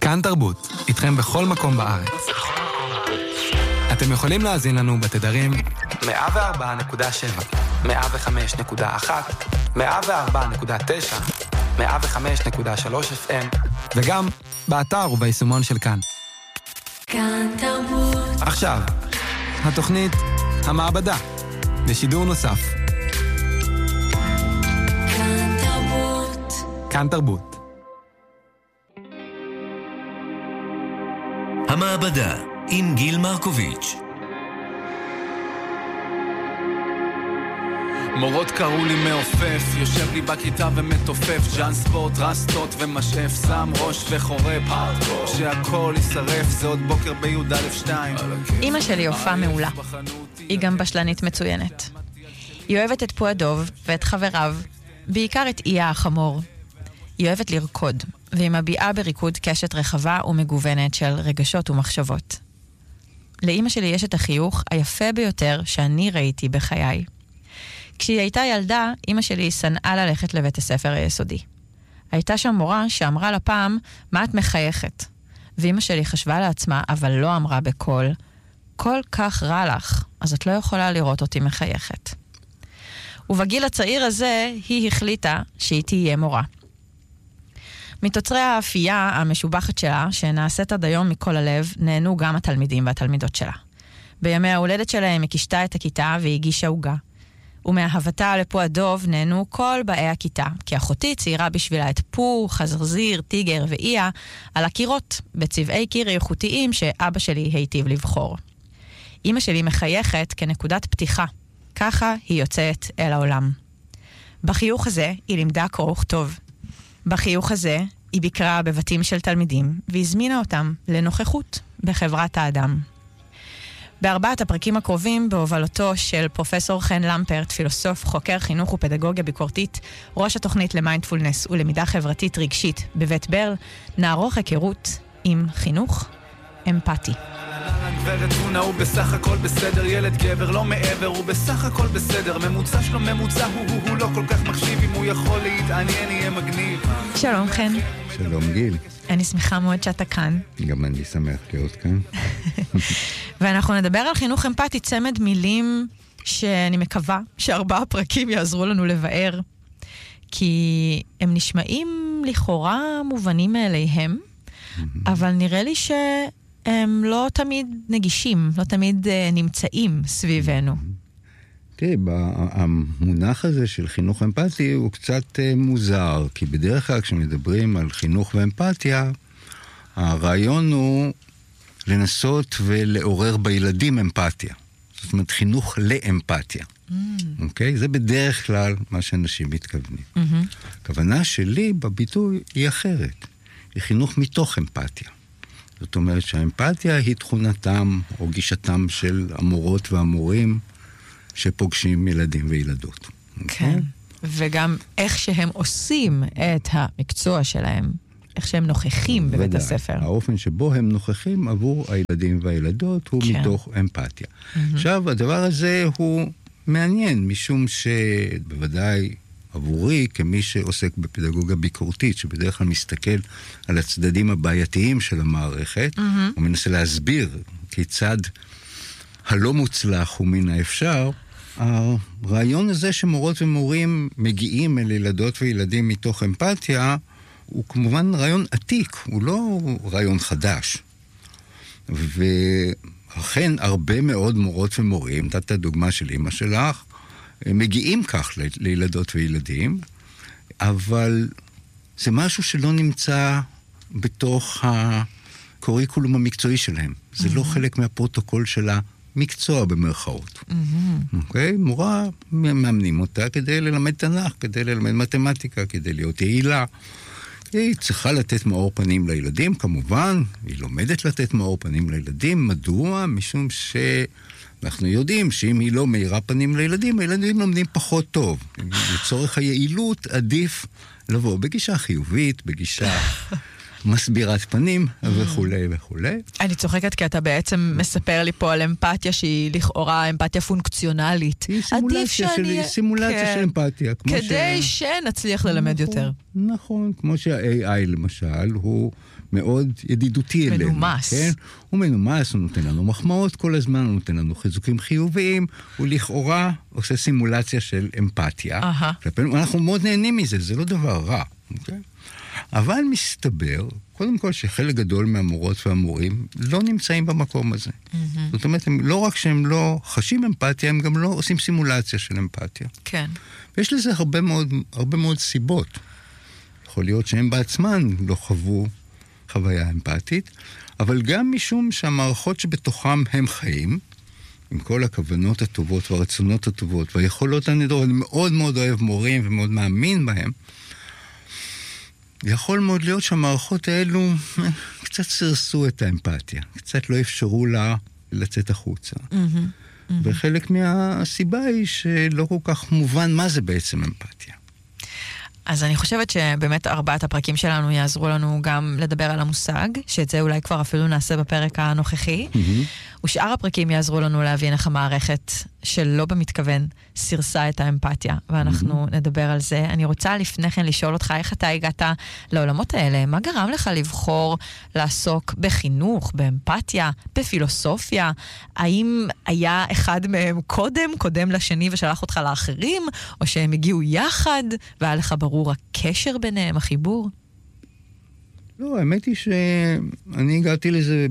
כאן תרבות, איתכם בכל מקום בארץ. אתם יכולים להאזין לנו בתדרים 104.7, 105.1, 104.9, 105.3 FM, וגם באתר וביישומון של כאן. כאן תרבות. עכשיו, התוכנית המעבדה, בשידור נוסף. כאן תרבות. כאן תרבות. המעבדה עם גיל מרקוביץ'. מורות קראו לי מעופף, יושב לי בכיתה ומתופף, ג'אן ספורט, רסטות ומשאף, שם ראש וחורב, שהכל יישרף, זה עוד בוקר בי"א2. אמא שלי הופעה מעולה, היא גם בשלנית מצוינת. היא אוהבת את פועדוב ואת חבריו, בעיקר את איה החמור. היא אוהבת לרקוד, והיא מביעה בריקוד קשת רחבה ומגוונת של רגשות ומחשבות. לאמא שלי יש את החיוך היפה ביותר שאני ראיתי בחיי. כשהיא הייתה ילדה, אמא שלי שנאה ללכת לבית הספר היסודי. הייתה שם מורה שאמרה לה פעם, מה את מחייכת? ואמא שלי חשבה לעצמה, אבל לא אמרה בקול, כל כך רע לך, אז את לא יכולה לראות אותי מחייכת. ובגיל הצעיר הזה, היא החליטה שהיא תהיה מורה. מתוצרי האפייה המשובחת שלה, שנעשית עד היום מכל הלב, נהנו גם התלמידים והתלמידות שלה. בימי ההולדת שלהם היא קישתה את הכיתה והגישה עוגה. ומאהבתה לפועדוב נהנו כל באי הכיתה, כי אחותי ציירה בשבילה את פור, חזרזיר, טיגר ואיה על הקירות, בצבעי קיר איכותיים שאבא שלי היטיב לבחור. אמא שלי מחייכת כנקודת פתיחה, ככה היא יוצאת אל העולם. בחיוך הזה היא לימדה קרוא וכתוב. בחיוך הזה היא ביקרה בבתים של תלמידים והזמינה אותם לנוכחות בחברת האדם. בארבעת הפרקים הקרובים, בהובלתו של פרופסור חן למפרט, פילוסוף, חוקר חינוך ופדגוגיה ביקורתית, ראש התוכנית למיינדפולנס ולמידה חברתית רגשית בבית ברל, נערוך היכרות עם חינוך אמפתי. גברת תמונה הוא בסך הכל בסדר, ילד גבר לא מעבר, הוא בסך הכל בסדר, ממוצע שלו ממוצע, הוא לא כל כך מחשיב, אם הוא יכול להתעניין יהיה מגניב. שלום חן. שלום גיל. אני שמחה מאוד שאתה כאן. גם אני שמח להיות כאן. ואנחנו נדבר על חינוך אמפתי, צמד מילים שאני מקווה שארבעה פרקים יעזרו לנו לבאר, כי הם נשמעים לכאורה מובנים מאליהם, אבל נראה לי שהם לא תמיד נגישים, לא תמיד נמצאים סביבנו. תראי, המונח הזה של חינוך אמפתי הוא קצת מוזר, כי בדרך כלל כשמדברים על חינוך ואמפתיה, הרעיון הוא לנסות ולעורר בילדים אמפתיה. זאת אומרת, חינוך לאמפתיה. אוקיי? זה בדרך כלל מה שאנשים מתכוונים. הכוונה שלי בביטוי היא אחרת. היא חינוך מתוך אמפתיה. זאת אומרת שהאמפתיה היא תכונתם או גישתם של המורות והמורים שפוגשים ילדים וילדות. כן. וגם איך שהם עושים את המקצוע שלהם. איך שהם נוכחים בבית הספר. האופן שבו הם נוכחים עבור הילדים והילדות הוא מתוך אמפתיה. עכשיו, הדבר הזה הוא מעניין, משום שבוודאי עבורי, כמי שעוסק בפדגוגיה ביקורתית, שבדרך כלל מסתכל על הצדדים הבעייתיים של המערכת, הוא מנסה להסביר כיצד הלא מוצלח ומן האפשר, הרעיון הזה שמורות ומורים מגיעים אל ילדות וילדים מתוך אמפתיה, הוא כמובן רעיון עתיק, הוא לא רעיון חדש. ואכן הרבה מאוד מורות ומורים, נתת הדוגמה של אמא שלך, מגיעים כך לילדות וילדים, אבל זה משהו שלא נמצא בתוך הקוריקולום המקצועי שלהם. זה לא חלק מהפרוטוקול של המקצוע במרכאות. אוקיי? מורה מאמנים אותה כדי ללמד תנ"ך, כדי ללמד מתמטיקה, כדי להיות יעילה. היא צריכה לתת מאור פנים לילדים, כמובן, היא לומדת לתת מאור פנים לילדים. מדוע? משום שאנחנו יודעים שאם היא לא מאירה פנים לילדים, הילדים לומדים פחות טוב. לצורך היעילות עדיף לבוא בגישה חיובית, בגישה מסבירת פנים וכולי וכולי. אני צוחקת כי אתה בעצם מספר לי פה על אמפתיה שהיא לכאורה אמפתיה פונקציונלית. היא סימולציה של אמפתיה. כדי שנצליח ללמד יותר. נכון, כמו שה-AI למשל הוא מאוד ידידותי אלינו. מנומס. כן? הוא מנומס, הוא נותן לנו מחמאות כל הזמן, הוא נותן לנו חיזוקים חיוביים, הוא לכאורה עושה סימולציה של אמפתיה. אנחנו מאוד נהנים מזה, זה לא דבר רע. אוקיי? אבל מסתבר, קודם כל שחלק גדול מהמורות והמורים לא נמצאים במקום הזה. זאת אומרת, לא רק שהם לא חשים אמפתיה, הם גם לא עושים סימולציה של אמפתיה. כן. ויש לזה הרבה מאוד סיבות. יכול להיות שהם בעצמן לא חוו חוויה אמפתית, אבל גם משום שהמערכות שבתוכם הם חיים, עם כל הכוונות הטובות והרצונות הטובות והיכולות הנדרות, אני מאוד מאוד אוהב מורים ומאוד מאמין בהם, יכול מאוד להיות שהמערכות האלו קצת סרסו את האמפתיה, קצת לא אפשרו לה לצאת החוצה. וחלק מהסיבה היא שלא כל כך מובן מה זה בעצם אמפתיה. אז אני חושבת שבאמת 4 הפרקים שלנו יעזרו לנו גם לדבר על המושג, שאת זה אולי כבר אפילו נעשה בפרק הנוכחי, ושאר הפרקים יעזרו לנו להבין איך המערכת שלא במתכוון סרסה את האמפתיה, ואנחנו נדבר על זה. אני רוצה לפני כן לשאול אותך איך אתה הגעת לעולמות האלה, מה גרם לך לבחור לעסוק בחינוך, באמפתיה, בפילוסופיה? האם היה אחד מהם קודם לשני ושלח אותך לאחרים, או שהם הגיעו יחד והיה לך ברור הקשר ביניהם, החיבור? לא, האמת היא שאני הגעתי לזה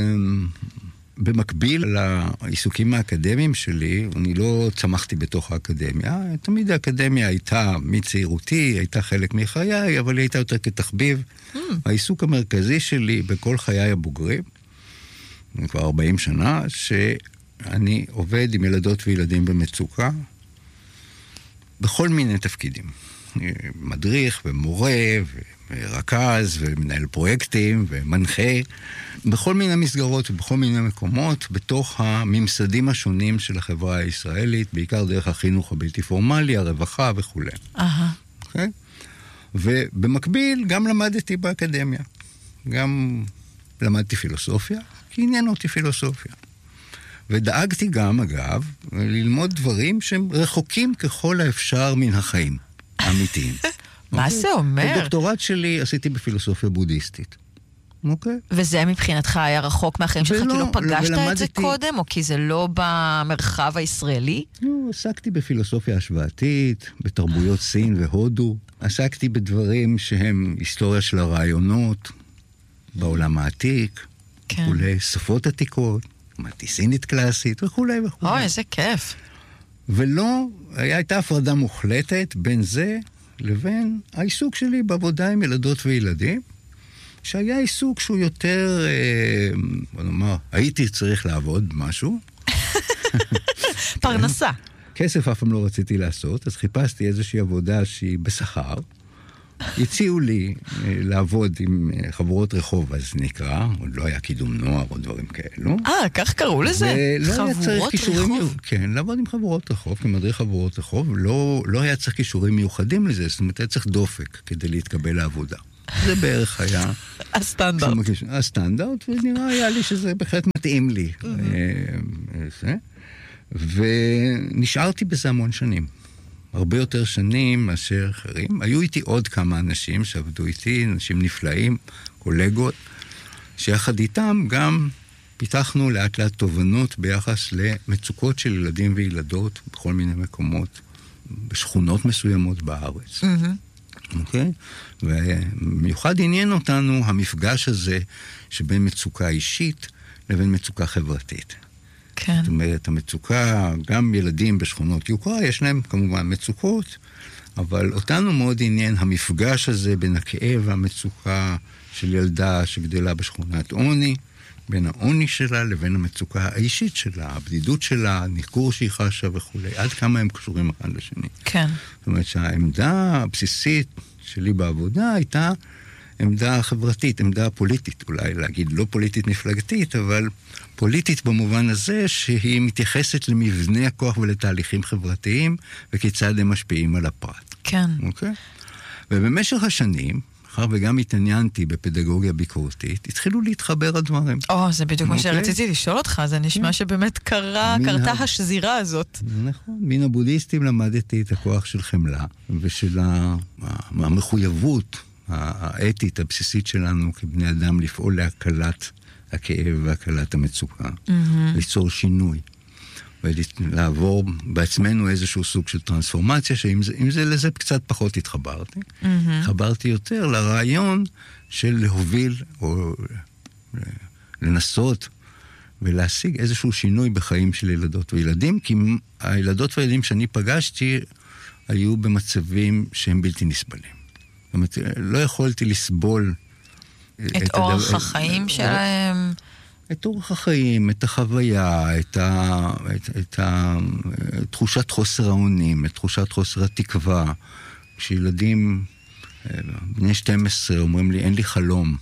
במקביל לעיסוקים האקדמיים שלי. אני לא צמחתי בתוך האקדמיה, תמיד האקדמיה הייתה מצעירותי, הייתה חלק מחיי, אבל היא הייתה יותר כתחביב. העיסוק המרכזי שלי בכל חיי הבוגרים, כבר 40 שנה, שאני עובד עם ילדות וילדים במצוקה, בכל מיני תפקידים. מדריך ומורה ורכז ומנהל פרויקטים ומנחה, בכל מיני מסגרות ובכל מיני מקומות, בתוך הממסדים השונים של החברה הישראלית, בעיקר דרך החינוך הבלתי פורמלי, הרווחה וכו'. אוקיי? ובמקביל גם למדתי באקדמיה. גם למדתי פילוסופיה, כי עניין אותי פילוסופיה. ודאגתי גם, אגב, ללמוד דברים שהם רחוקים ככל האפשר מן החיים האמיתיים. מה זה אומר? את הדוקטורט שלי עשיתי בפילוסופיה בודהיסטית. אוקיי? וזה מבחינתך היה רחוק מהחיים שלך, כי לא פגשת את זה קודם, או כי זה לא במרחב הישראלי? לא, עסקתי בפילוסופיה השוואתית, בתרבויות סין והודו. עסקתי בדברים שהם היסטוריה של הרעיונות, בעולם העתיק, וכולי, שפות עתיקות, למדתי סינית קלאסית, וכולי וכולי. אוי, איזה כיף. ולא, הייתה הפרדה מוחלטת בין זה לבין העיסוק שלי בעבודה עם ילדות וילדים, שהיה עיסוק שהוא יותר, בוא נאמר, הייתי צריך לעבוד משהו. פרנסה. כסף אף פעם לא רציתי לעשות, אז חיפשתי איזושהי עבודה שהיא בשכר. הציעו לי לעבוד עם חברות רחוב, אז נקרא, עוד לא היה קידום נוער או דברים כאלו. כך קראו לזה? חברות רחוב? כן, לעבוד עם חברות רחוב, כמדריך חברות רחוב, לא היה צריך כישורים מיוחדים לזה, זאת אומרת, היה צריך דופק כדי להתקבל לעבודה. זה בערך היה הסטנדרט, ונראה היה לי שזה בהחלט מתאים לי. ונשארתי בזה המון שנים. הרבה יותר שנים מאשר אחרים. היו איתי עוד כמה אנשים שעבדו איתי, אנשים נפלאים, קולגות, שיחד איתם גם פיתחנו לאט לאט תובנות ביחס למצוקות של ילדים וילדות בכל מיני מקומות, בשכונות מסוימות בארץ. אוקיי? ומיוחד עניין אותנו המפגש הזה שבין מצוקה אישית לבין מצוקה חברתית. כן. זאת אומרת, המצוקה, גם ילדים בשכונות יוקרה, יש להם כמובן מצוקות, אבל אותנו מאוד עניין המפגש הזה בין הכאב והמצוקה של ילדה שגדלה בשכונת עוני, בין העוני שלה לבין המצוקה האישית שלה, הבדידות שלה, הניכור שהיא חשה וכו'. עד כמה הם קשורים אחד לשני. כן. זאת אומרת שהעמדה הבסיסית שלי בעבודה הייתה עמדה חברתית, עמדה פוליטית, אולי להגיד לא פוליטית מפלגתית, אבל פוליטית במובן הזה שהיא מתייחסת למבנה הכוח ולתהליכים חברתיים, וכיצד הם משפיעים על הפרט. כן. אוקיי? ובמשך השנים, מאחר וגם התעניינתי בפדגוגיה ביקורתית, התחילו להתחבר הדברים. זה בדיוק מה שרציתי לשאול אותך, זה נשמע שבאמת קרתה השזירה הזאת. נכון, מן הבודהיסטים למדתי את הכוח של חמלה, ושל המחויבות האתית הבסיסית שלנו כבני אדם לפעול להקלת הכאב והקלת המצוקה, ליצור שינוי. ולעבור בעצמנו איזשהו סוג של טרנספורמציה, שאם זה לזה קצת פחות התחברתי. התחברתי יותר לרעיון של להוביל או לנסות ולהשיג איזשהו שינוי בחיים של ילדות וילדים, כי הילדות והילדים שאני פגשתי היו במצבים שהם בלתי נסבלים. זאת אומרת, לא יכולתי לסבול את אורח החיים שלהם. את אורח החיים, את החוויה, את תחושת חוסר האונים, את תחושת חוסר התקווה. כשילדים בני 12 אומרים לי, אין לי חלום.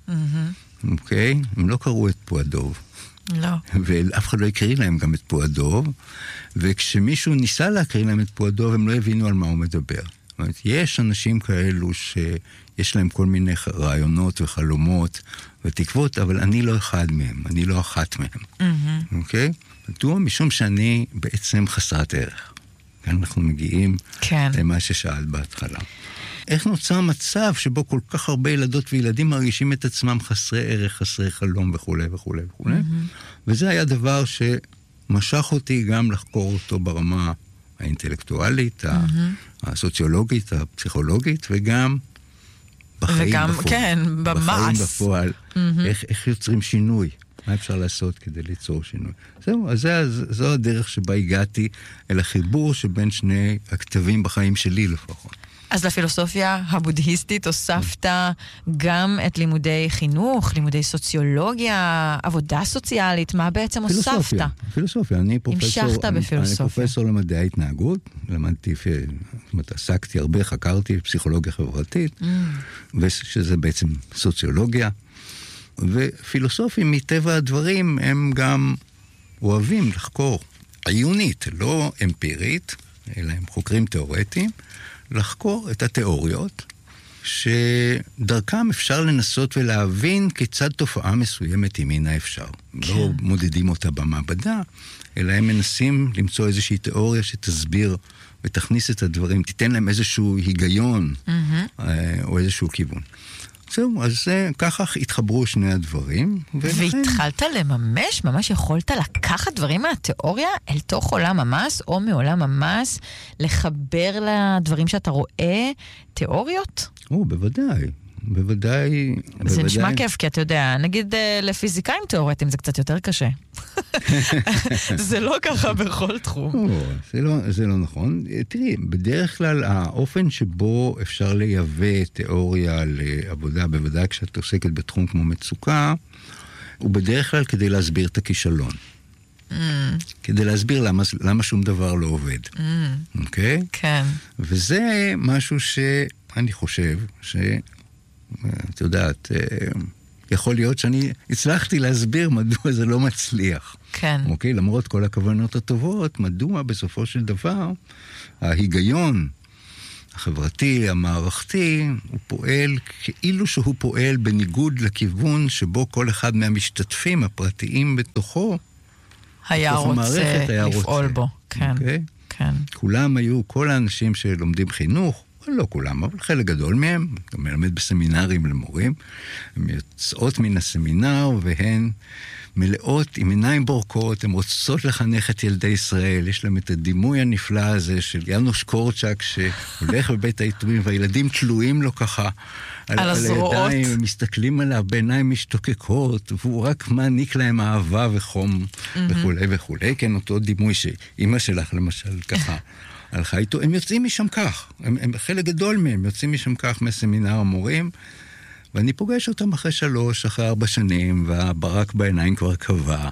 אוקיי? הם לא קראו את פועדוב. לא. ואף אחד לא הקריא להם גם את פועדוב, וכשמישהו ניסה להקריא להם את פועדוב, הם לא הבינו על מה הוא מדבר. זאת אומרת, יש אנשים כאלו שיש להם כל מיני רעיונות וחלומות ותקוות, אבל אני לא אחד מהם, אני לא אחת מהם. אוקיי? מדוע? משום שאני בעצם חסרת ערך. כאן אנחנו מגיעים למה ששאלת בהתחלה. איך נוצר מצב שבו כל כך הרבה ילדות וילדים מרגישים את עצמם חסרי ערך, חסרי חלום וכו' וכו' וכו'. וזה היה דבר שמשך אותי גם לחקור אותו ברמה האינטלקטואלית, הסוציולוגית, הפסיכולוגית, וגם בחיים בפועל. כן, בחיים בפועל. איך יוצרים שינוי? מה אפשר לעשות כדי ליצור שינוי? זהו, אז זו הדרך שבה הגעתי אל החיבור שבין שני הכתבים בחיים שלי לפחות. אז לפילוסופיה הבודהיסטית הוספת גם את לימודי חינוך, לימודי סוציולוגיה, עבודה סוציאלית, מה בעצם הוספת? פילוסופיה, אני פרופסור למדעי ההתנהגות, למדתי, עסקתי הרבה, חקרתי פסיכולוגיה חברתית, ושזה בעצם סוציולוגיה, ופילוסופים מטבע הדברים הם גם אוהבים לחקור עיונית, לא אמפירית, אלא הם חוקרים תיאורטיים, לחקור את התיאוריות, שדרכם אפשר לנסות ולהבין כיצד תופעה מסוימת היא מן האפשר. לא מודדים אותה במעבדה, אלא הם מנסים למצוא איזושהי תיאוריה שתסביר ותכניס את הדברים, תיתן להם איזשהו היגיון או איזשהו כיוון. זהו, אז ככה התחברו שני הדברים. והתחלת לממש, ממש יכולת לקחת דברים מהתיאוריה אל תוך עולם המס, או מעולם המס, לחבר לדברים שאתה רואה תיאוריות? בוודאי. בוודאי. זה נשמע כיף, כי אתה יודע, נגיד לפיזיקאים תיאורטיים זה קצת יותר קשה. זה לא ככה בכל תחום. זה לא נכון. תראי, בדרך כלל האופן שבו אפשר לייבא תיאוריה לעבודה, בוודאי כשאת עוסקת בתחום כמו מצוקה, הוא בדרך כלל כדי להסביר את הכישלון. כדי להסביר למה שום דבר לא עובד. אוקיי? כן. וזה משהו שאני חושב את יודעת, יכול להיות שאני הצלחתי להסביר מדוע זה לא מצליח. כן. אוקיי? למרות כל הכוונות הטובות, מדוע בסופו של דבר ההיגיון החברתי, המערכתי, הוא פועל כאילו שהוא פועל בניגוד לכיוון שבו כל אחד מהמשתתפים הפרטיים בתוכו, היה רוצה לפעול בו. כן. אוקיי? כן. כולם היו, כל האנשים שלומדים חינוך, לא כולם, אבל חלק גדול מהם, גם מלמד בסמינרים למורים, הן יוצאות מן הסמינר והן מלאות עם עיניים בורקות, הן רוצות לחנך את ילדי ישראל, יש להם את הדימוי הנפלא הזה של יאנוש קורצ'אק שהולך בבית היתומים והילדים תלויים לו ככה על הזרועות. הידיים, הם מסתכלים עליו בעיניים משתוקקות, והוא רק מעניק להם אהבה וחום וכולי וכולי, כן, אותו דימוי שאמא שלך למשל ככה הלכה איתו, הם יוצאים משם כך, הם חלק גדול מהם יוצאים משם כך מסמינר המורים, ואני פוגש אותם אחרי 3, אחרי 4 שנים, והברק בעיניים כבר קבע,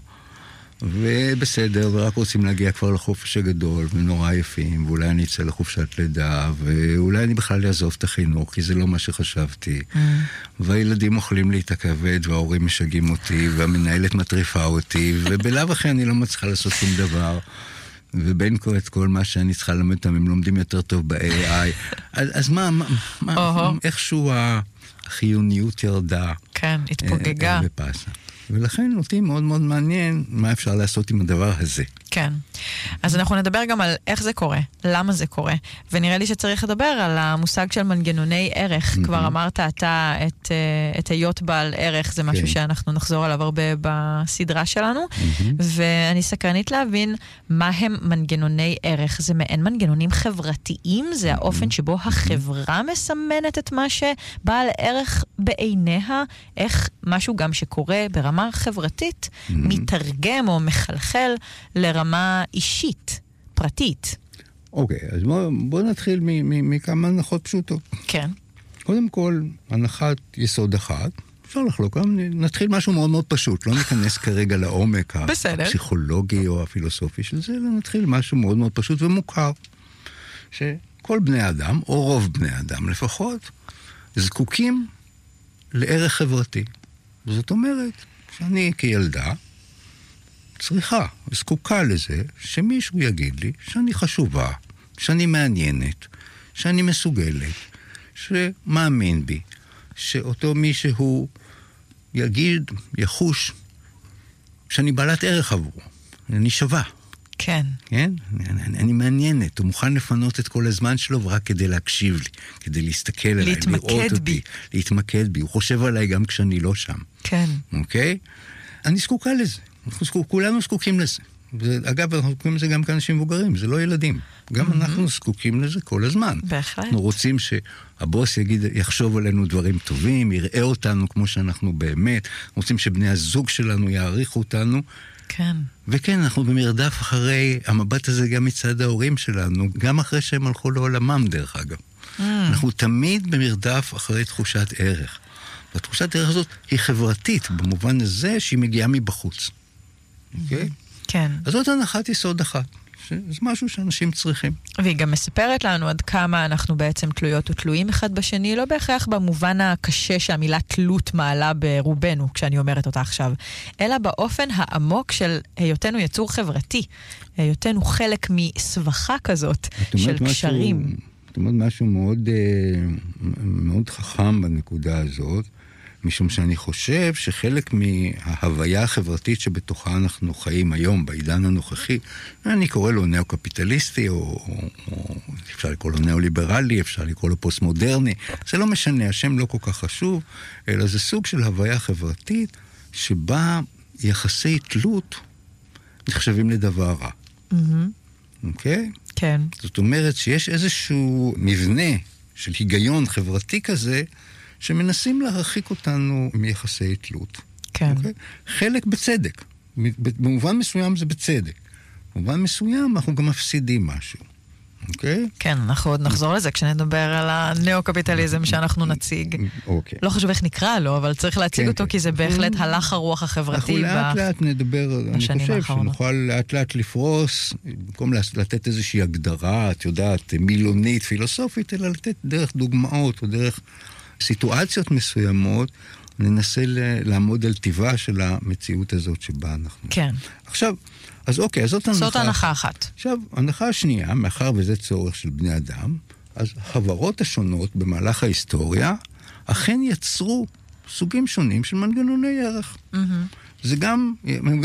ובסדר, ורק רוצים להגיע כבר לחופש הגדול, ונורא יפים, ואולי אני אצא לחופשת לידה, ואולי אני בכלל אעזוב את החינוך, כי זה לא מה שחשבתי. והילדים אוכלים לי את הכבד, וההורים משגעים אותי, והמנהלת מטריפה אותי, ובלאו אחרי אני לא מצליחה לעשות שום דבר. ובין כל מה שאני צריכה ללמד אותם, הם לומדים יותר טוב ב-AI. אז מה, איכשהו החיוניות ירדה. כן, התפוגגה. בפסה. ולכן אותי מאוד מאוד מעניין מה אפשר לעשות עם הדבר הזה. כן. אז אנחנו נדבר גם על איך זה קורה, למה זה קורה. ונראה לי שצריך לדבר על המושג של מנגנוני ערך. כבר אמרת אתה את היות בעל ערך, זה משהו שאנחנו נחזור עליו הרבה בסדרה שלנו. ואני סקרנית להבין מה הם מנגנוני ערך. זה מעין מנגנונים חברתיים? זה האופן שבו החברה מסמנת את מה שבעל ערך בעיניה? איך משהו גם שקורה ברמה חברתית מתרגם או מחלחל לרמה אישית, פרטית. אוקיי, אז בואו נתחיל מכמה הנחות פשוטות. כן. קודם כל, הנחת יסוד אחת, אפשר לחלוק, נתחיל משהו מאוד מאוד פשוט, לא ניכנס כרגע לעומק הפסיכולוגי או הפילוסופי של זה, אלא נתחיל משהו מאוד מאוד פשוט ומוכר, שכל בני אדם, או רוב בני אדם לפחות, זקוקים לערך חברתי. וזאת אומרת, שאני כילדה צריכה, זקוקה לזה, שמישהו יגיד לי שאני חשובה, שאני מעניינת, שאני מסוגלת, שמאמין בי, שאותו מישהו יגיד, יחוש, שאני בעלת ערך עבורו, אני שווה. כן. כן? אני מעניינת, הוא מוכן לפנות את כל הזמן שלו רק כדי להקשיב לי, כדי להסתכל עליי, לראות אותי, להתמקד בי, הוא חושב עליי גם כשאני לא שם. כן. אוקיי? אני זקוקה לזה, כולנו זקוקים לזה. אגב, אנחנו זקוקים לזה גם כאנשים מבוגרים, זה לא ילדים. גם אנחנו זקוקים לזה כל הזמן. בהחלט. אנחנו רוצים שהבוס יחשוב עלינו דברים טובים, יראה אותנו כמו שאנחנו באמת, רוצים שבני הזוג שלנו יעריכו אותנו. כן. וכן, אנחנו במרדף אחרי המבט הזה גם מצד ההורים שלנו, גם אחרי שהם הלכו לעולמם דרך אגב. אנחנו תמיד במרדף אחרי תחושת ערך. והתחושת הערך הזאת היא חברתית, במובן הזה שהיא מגיעה מבחוץ. אוקיי? כן. אז זאת הנחת יסוד אחת. זה משהו שאנשים צריכים. והיא גם מספרת לנו עד כמה אנחנו בעצם תלויות ותלויים אחד בשני, לא בהכרח במובן הקשה שהמילה תלות מעלה ברובנו, כשאני אומרת אותה עכשיו, אלא באופן העמוק של היותנו יצור חברתי, היותנו חלק מסבכה כזאת של קשרים. זאת אומרת משהו מאוד, מאוד חכם בנקודה הזאת, משום שאני חושב שחלק מההוויה החברתית שבתוכה אנחנו חיים היום, בעידן הנוכחי, אני קורא לו נאו-קפיטליסטי, או אפשר לקרוא לו נאו-ליברלי, אפשר לקרוא לו פוסט-מודרני, זה לא משנה, השם לא כל כך חשוב, אלא זה סוג של הוויה חברתית, שבה יחסי תלות נחשבים לדבר רע. אוקיי? כן. זאת אומרת שיש איזשהו מבנה של היגיון חברתי כזה, שמנסים להרחיק אותנו מיחסי תלות. כן. Okay? חלק בצדק. במובן מסוים זה בצדק. במובן מסוים אנחנו גם מפסידים משהו. אוקיי? כן, אנחנו עוד נחזור לזה כשנדבר על הנאו-קפיטליזם שאנחנו נציג. אוקיי. לא חשוב איך נקרא לו, אבל צריך להציג אותו, כי זה בהחלט הלך הרוח החברתי. אנחנו לאט לאט נדבר, אני חושב שנוכל לאט לאט לפרוס, במקום לתת איזושהי הגדרה, את יודעת, מילונית, פילוסופית, אלא לתת דרך דוגמאות או דרך סיטואציות מסוימות, ננסה לעמוד על טבעה של המציאות הזאת שבה אנחנו. כן. עכשיו, אז אוקיי, אז זאת הנחה אחת. עכשיו, הנחה השנייה, מאחר וזה צורך של בני אדם, אז החברות השונות במהלך ההיסטוריה, אכן יצרו סוגים שונים של מנגנוני ערך. זה גם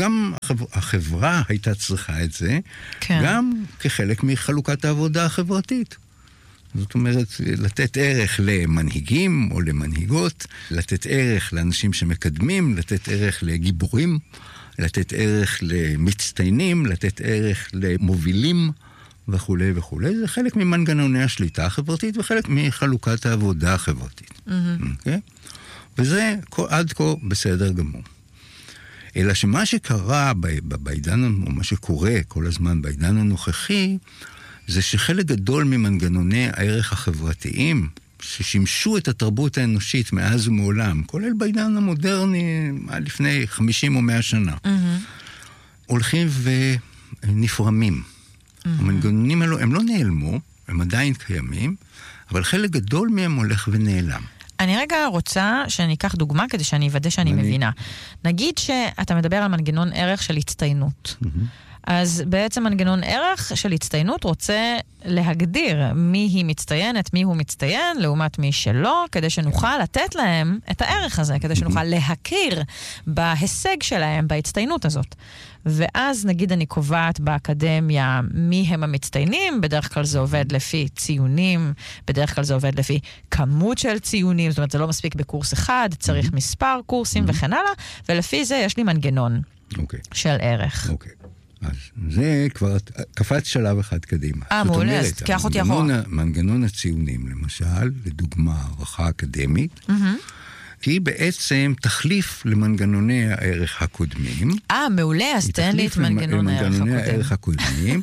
החברה הייתה צריכה את זה, כן. גם כחלק מחלוקת העבודה החברתית. זאת אומרת, לתת ערך למנהיגים או למנהיגות, לתת ערך לאנשים שמקדמים, לתת ערך לגיבורים, לתת ערך למצטיינים, לתת ערך למובילים וכו' וכו'. זה חלק ממנגנוני השליטה החברתית וחלק מחלוקת העבודה החברתית. Okay? וזה עד כה בסדר גמור. אלא שמה שקרה בעידן, או מה שקורה כל הזמן בעידן הנוכחי, זה שחלק גדול ממנגנוני הערך החברתיים, ששימשו את התרבות האנושית מאז ומעולם, כולל בעידן המודרני, לפני 50 או 100 שנה, הולכים ונפרמים. המנגנונים האלו, הם לא נעלמו, הם עדיין קיימים, אבל חלק גדול מהם הולך ונעלם. אני רגע רוצה שאני אקח דוגמה כדי שאני אוודא שאני מבינה. נגיד שאתה מדבר על מנגנון ערך של הצטיינות. אז בעצם מנגנון ערך של הצטיינות רוצה להגדיר מי היא מצטיינת, מי הוא מצטיין, לעומת מי שלא, כדי שנוכל לתת להם את הערך הזה, כדי שנוכל להכיר בהישג שלהם, בהצטיינות הזאת. ואז נגיד אני קובעת באקדמיה מי הם המצטיינים, בדרך כלל זה עובד לפי ציונים, בדרך כלל זה עובד לפי כמות של ציונים, זאת אומרת זה לא מספיק בקורס אחד, צריך מספר קורסים וכן הלאה, ולפי זה יש לי מנגנון של ערך. אוקיי. אז זה כבר קפץ שלב אחד קדימה. מעולה, אז תקח אותי אחורה. מנגנון הציונים, למשל, לדוגמה, הערכה אקדמית, היא בעצם תחליף למנגנוני הערך הקודמים. מעולה, אז תן לי את מנגנוני הערך הקודמים.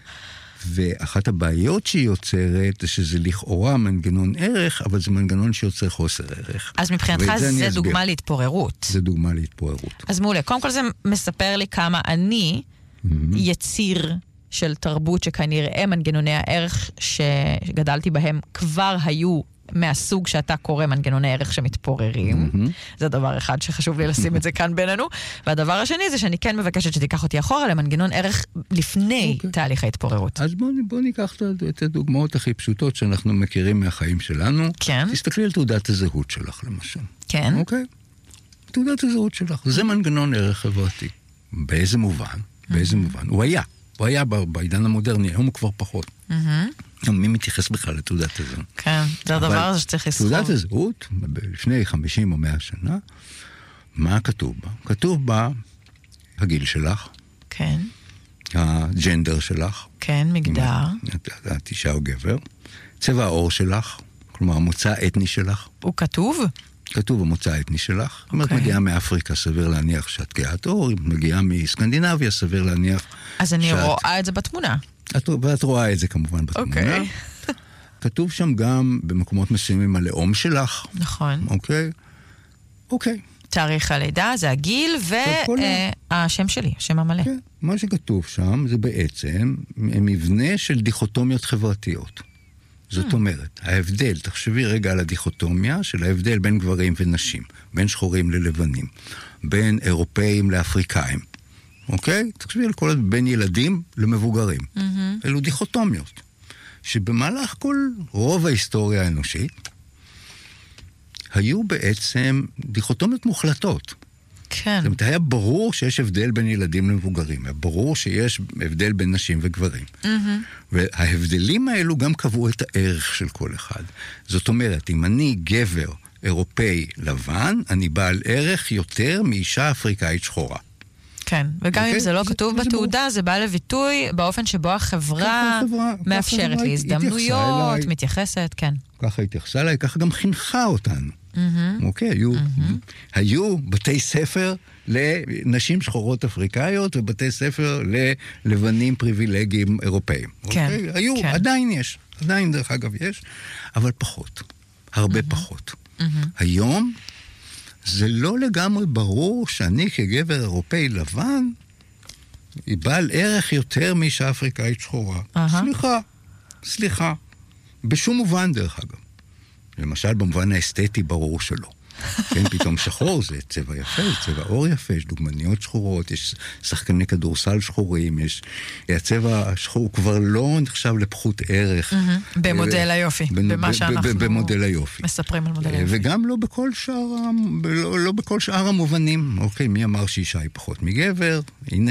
ואחת הבעיות שהיא יוצרת, זה שזה לכאורה מנגנון ערך, אבל זה מנגנון שיוצר חוסר ערך. אז מבחינתך זה דוגמה להתפוררות. זה דוגמה להתפוררות. אז מעולה, קודם כל זה מספר לי כמה אני יציר של תרבות שכנראה מנגנוני הערך שגדלתי בהם כבר היו מהסוג שאתה קורא מנגנוני ערך שמתפוררים. זה דבר אחד שחשוב לי לשים את זה כאן בינינו. והדבר השני זה שאני כן מבקשת שתיקח אותי אחורה למנגנון ערך לפני תהליך ההתפוררות. אז בוא ניקח את הדוגמאות הכי פשוטות שאנחנו מכירים מהחיים שלנו. כן. תסתכלי על תעודת הזהות שלך למשל. כן. אוקיי? תעודת הזהות שלך. זה מנגנון ערך חברתי. באיזה מובן? באיזה מובן? הוא היה בעידן המודרני, היום הוא כבר פחות. מי מתייחס בכלל לתעודת הזהות? כן, זה הדבר הזה שצריך לזכור. תעודת הזהות, לפני 50 או 100 שנה, מה כתוב בה? כתוב בה הגיל שלך, כן. הג'נדר שלך, כן, מגדר. את אישה או גבר, צבע העור שלך, כלומר המוצא האתני שלך. הוא כתוב? כתוב המוצא האתני שלך. זאת אומרת, מגיעה מאפריקה, סביר להניח שאת גאת אור, מגיעה מסקנדינביה, סביר להניח אז אני רואה את זה בתמונה. ואת רואה את זה כמובן בתמונה. כתוב שם גם במקומות מסוימים הלאום שלך. נכון. אוקיי. תאריך הלידה, זה הגיל והשם שלי, השם המלא. כן. מה שכתוב שם זה בעצם מבנה של דיכוטומיות חברתיות. זאת אומרת, ההבדל, תחשבי רגע על הדיכוטומיה של ההבדל בין גברים ונשים, בין שחורים ללבנים, בין אירופאים לאפריקאים. אוקיי? תחשבי על כל בין ילדים למבוגרים. אלו דיכוטומיות. שבמהלך רוב ההיסטוריה האנושית, היו בעצם דיכוטומיות מוחלטות. כן. זאת אומרת, היה ברור שיש הבדל בין ילדים למבוגרים. היה ברור שיש הבדל בין נשים וגברים. וההבדלים האלו גם קבעו את הערך של כל אחד. זאת אומרת, אם אני גבר אירופאי לבן, אני בעל ערך יותר מאישה אפריקאית שחורה. כן, וגם אם זה לא כתוב בתעודה, זה בא לביטוי באופן שבו החברה מאפשרת לי הזדמנויות, מתייחסת, כן. ככה התייחסה אליי, ככה גם חינכה אותנו. אוקיי, היו בתי ספר לנשים שחורות אפריקאיות, ובתי ספר ללבנים פריבילגיים אירופאים. כן. היו, עדיין דרך אגב יש, אבל פחות, הרבה פחות. היום, זה לא לגמרי ברור שאני כגבר אירופאי לבן, היא בעל ערך יותר מאישה אפריקאית שחורה. סליחה. בשום מובן דרך אגב. למשל במובן האסתטי ברור שלא. כן, פתאום שחור זה צבע יפה, זה צבע אור יפה, יש דוגמניות שחורות, יש שחקני כדורסל שחורים, הצבע השחור כבר לא נחשב לפחות ערך. במודל היופי, במה שאנחנו במודל היופי. מספרים על מודל היופי. וגם לא בכל שאר המובנים. אוקיי, מי אמר שאישה היא פחות מגבר? הנה